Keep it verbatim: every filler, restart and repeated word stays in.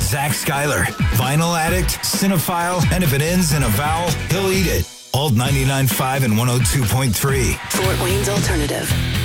Zach Schuyler. Vinyl addict, cinephile, and if it ends in a vowel, he'll eat it. Alt ninety-nine point five and one oh two point three. Fort Wayne's Alternative.